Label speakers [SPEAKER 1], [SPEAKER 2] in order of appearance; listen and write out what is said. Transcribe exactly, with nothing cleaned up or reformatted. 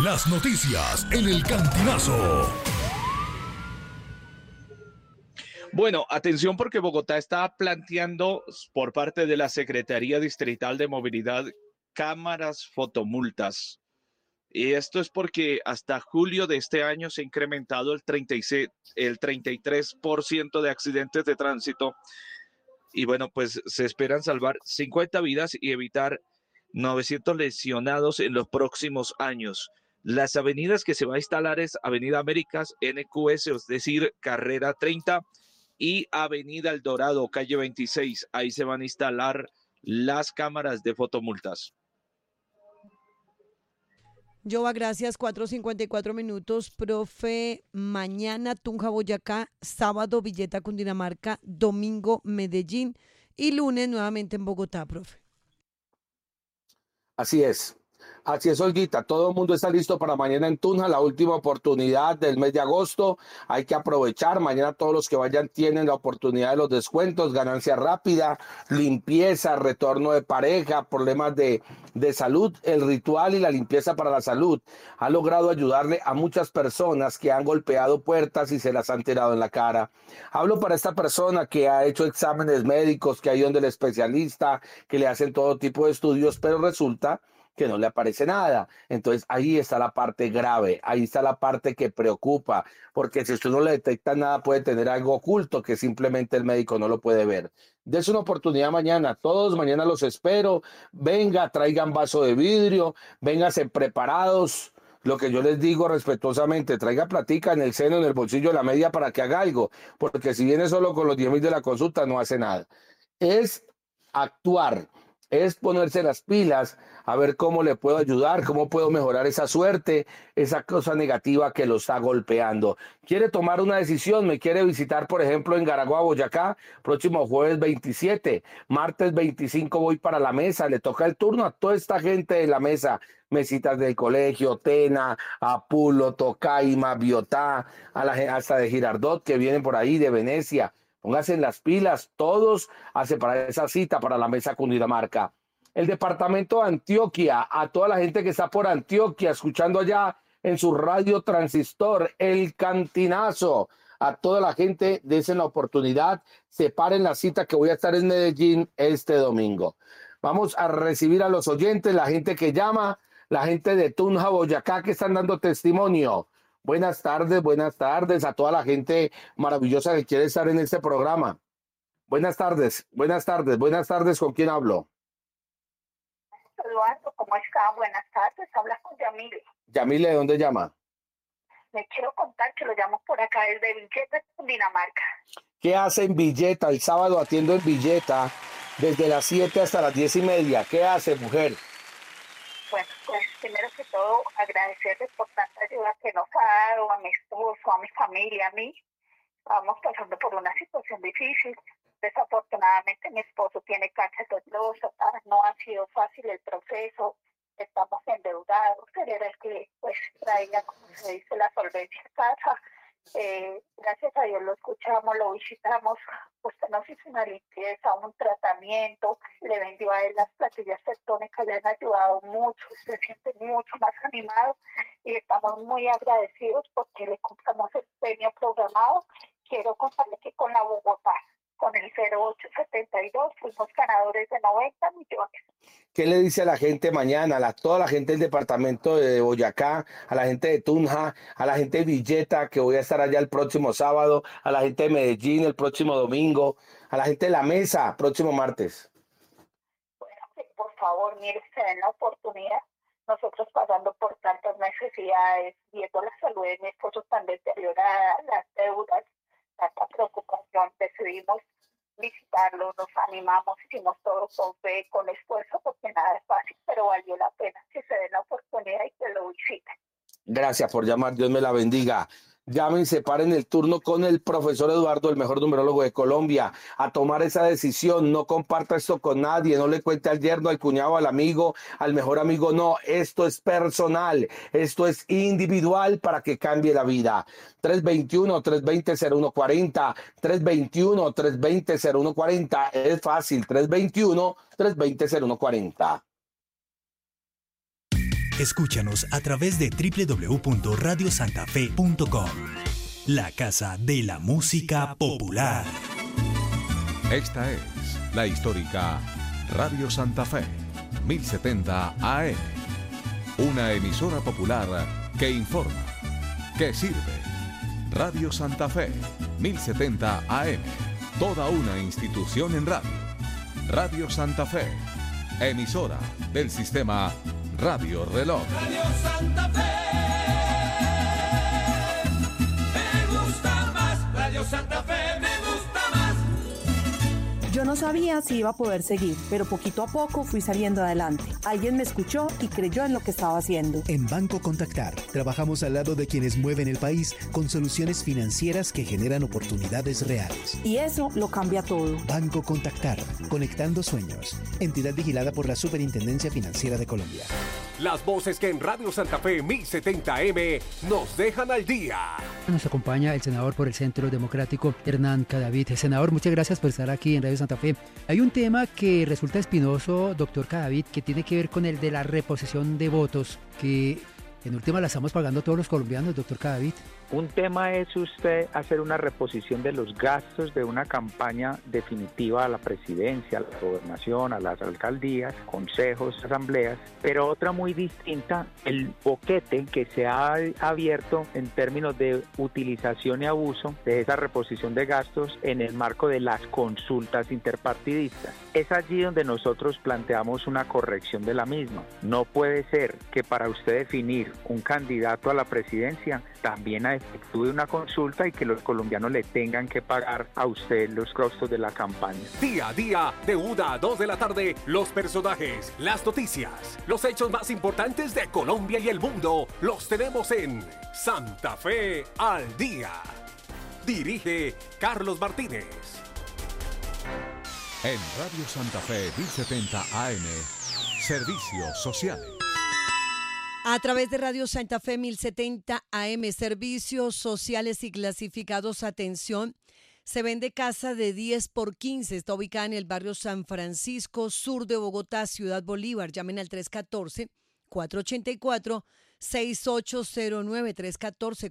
[SPEAKER 1] Las noticias en el Cantinazo.
[SPEAKER 2] Bueno, atención porque Bogotá está planteando por parte de la Secretaría Distrital de Movilidad cámaras fotomultas. Y esto es porque hasta julio de este año se ha incrementado el, treinta y seis, el treinta y tres por ciento de accidentes de tránsito. Y bueno, pues se esperan salvar cincuenta vidas y evitar novecientos lesionados en los próximos años. Las avenidas que se va a instalar es Avenida Américas, N Q S, es decir, Carrera treinta, y Avenida El Dorado, calle veintiséis. Ahí se van a instalar las cámaras de fotomultas.
[SPEAKER 3] Jova, gracias. cuatro cincuenta y cuatro minutos. Profe, mañana Tunja, Boyacá, sábado Villeta, Cundinamarca, domingo Medellín y lunes nuevamente en Bogotá, profe.
[SPEAKER 4] Así es. Así es, Olguita. Todo el mundo está listo para mañana en Tunja, la última oportunidad del mes de agosto. Hay que aprovechar. Mañana todos los que vayan tienen la oportunidad de los descuentos, ganancia rápida, limpieza, retorno de pareja, problemas de, de salud. El ritual y la limpieza para la salud ha logrado ayudarle a muchas personas que han golpeado puertas y se las han tirado en la cara. Hablo para esta persona que ha hecho exámenes médicos, que ha ido donde el especialista, que le hacen todo tipo de estudios, pero resulta que no le aparece nada. Entonces ahí está la parte grave, ahí está la parte que preocupa, porque si usted no le detecta nada puede tener algo oculto que simplemente el médico no lo puede ver. Des una oportunidad mañana, todos mañana los espero, venga, traigan vaso de vidrio, vénganse preparados. Lo que yo les digo respetuosamente, traiga platica en el seno, en el bolsillo de la media para que haga algo, porque si viene solo con los diez mil de la consulta no hace nada. Es actuar, es ponerse las pilas, a ver cómo le puedo ayudar, cómo puedo mejorar esa suerte, esa cosa negativa que lo está golpeando. ¿Quiere tomar una decisión? ¿Me quiere visitar, por ejemplo, en Garagua, Boyacá? Próximo jueves veintisiete, martes veinticinco voy para la mesa, le toca el turno a toda esta gente de la mesa, mesitas del colegio, Tena, Apulo, Tocaima, Biotá, a la, hasta de Girardot que vienen por ahí, de Venecia. Pónganse en las pilas todos a separar esa cita para la mesa Cundinamarca. El departamento de Antioquia, a toda la gente que está por Antioquia, escuchando allá en su radio transistor, El Cantinazo, a toda la gente, desen la oportunidad, separen la cita que voy a estar en Medellín este domingo. Vamos a recibir a los oyentes, la gente que llama, la gente de Tunja, Boyacá, que están dando testimonio. Buenas tardes, buenas tardes a toda la gente maravillosa que quiere estar en este programa. Buenas tardes, buenas tardes, buenas tardes, ¿con quién hablo?
[SPEAKER 5] Eduardo, ¿cómo está? Buenas tardes, hablas con Yamile.
[SPEAKER 4] Yamile, ¿de dónde llama?
[SPEAKER 5] Le quiero contar que lo llamo por acá desde Villeta, Cundinamarca.
[SPEAKER 4] ¿Qué hace en Villeta? El sábado atiendo en Villeta desde las siete hasta las diez y media. ¿Qué hace, mujer?
[SPEAKER 5] Bueno, pues primero que todo agradecerles por tanta ayuda que nos ha dado a mi esposo, a mi familia, a mí. Estamos pasando por una situación difícil. Desafortunadamente mi esposo tiene cáncer de próstata, no ha sido fácil el proceso, estamos endeudados, él era el que pues traía, como se dice, la solvencia a casa. Eh, gracias a Dios lo escuchamos, lo visitamos, usted nos hizo una limpieza, un tratamiento, le vendió a él las platillas tectónicas, le han ayudado mucho, se siente mucho más animado y estamos muy agradecidos porque le compramos el premio programado. Quiero contarle que con la Bogotá, con el cero ocho setenta y dos, fuimos ganadores de noventa millones.
[SPEAKER 4] ¿Qué le dice a la gente mañana, a la, toda la gente del departamento de Boyacá, a la gente de Tunja, a la gente de Villeta, que voy a estar allá el próximo sábado, a la gente de Medellín el próximo domingo, a la gente de La Mesa próximo martes?
[SPEAKER 5] Bueno, por favor, mire, se den la oportunidad. Nosotros pasando por tantas necesidades, viendo la salud de mi esposo tan deteriorada, las deudas, tanta preocupación, decidimos visitarlo, nos animamos, hicimos todo con fe, con esfuerzo, porque nada es fácil, pero valió la pena que se den la oportunidad y que lo visiten.
[SPEAKER 4] Gracias por llamar, Dios me la bendiga. Llamen, separen el turno con el profesor Eduardo, el mejor numerólogo de Colombia, a tomar esa decisión. No comparta esto con nadie, no le cuente al yerno, al cuñado, al amigo, al mejor amigo, no. Esto es personal, esto es individual para que cambie la vida. tres veintiuno, tres veinte, cero uno cuarenta, tres veintiuno, tres veinte, cero uno cuarenta, es fácil, tres veintiuno, tres veinte, cero uno cuarenta.
[SPEAKER 6] Escúchanos a través de doble u doble u doble u punto radio santa fe punto com. La casa de la música popular.
[SPEAKER 1] Esta es la histórica Radio Santa Fe, mil setenta A M. Una emisora popular que informa, que sirve. Radio Santa Fe, mil setenta A M. Toda una institución en radio. Radio Santa Fe, emisora del sistema Radio Reloj.
[SPEAKER 7] Radio Santa Fe, me gusta más. Radio Santa Fe, me gusta más.
[SPEAKER 8] Yo no sabía si iba a poder seguir, pero poquito a poco fui saliendo adelante. Alguien me escuchó y creyó en lo que estaba haciendo.
[SPEAKER 9] En Banco Contactar, trabajamos al lado de quienes mueven el país con soluciones financieras que generan oportunidades reales.
[SPEAKER 8] Y eso lo cambia todo.
[SPEAKER 9] Banco Contactar, conectando sueños. Entidad vigilada por la Superintendencia Financiera de Colombia.
[SPEAKER 10] Las voces que en Radio Santa Fe mil setenta M nos dejan al día.
[SPEAKER 11] Nos acompaña el senador por el Centro Democrático, Hernán Cadavid. Senador, muchas gracias por estar aquí en Radio Santa Fe. Hay un tema que resulta espinoso, doctor Cadavid, que tiene que ver con el de la reposición de votos, que en última la estamos pagando todos los colombianos, doctor Cadavid.
[SPEAKER 12] Un tema es usted hacer una reposición de los gastos de una campaña definitiva a la presidencia, a la gobernación, a las alcaldías, consejos, asambleas, pero otra muy distinta, el boquete que se ha abierto en términos de utilización y abuso de esa reposición de gastos en el marco de las consultas interpartidistas. Es allí donde nosotros planteamos una corrección de la misma. No puede ser que para usted definir un candidato a la presidencia también efectúe una consulta y que los colombianos le tengan que pagar a usted los costos de la campaña.
[SPEAKER 10] Día a día, de una a dos de la tarde, los personajes, las noticias, los hechos más importantes de Colombia y el mundo, los tenemos en Santa Fe al Día. Dirige Carlos Martínez.
[SPEAKER 1] En Radio Santa Fe mil setenta A M, Servicios Sociales.
[SPEAKER 3] A través de Radio Santa Fe mil setenta A M, Servicios Sociales y Clasificados, atención, se vende casa de diez por quince, está ubicada en el barrio San Francisco, sur de Bogotá, Ciudad Bolívar. Llamen al tres uno cuatro, cuatro ocho cuatro, seis ocho cero nueve, tres uno cuatro,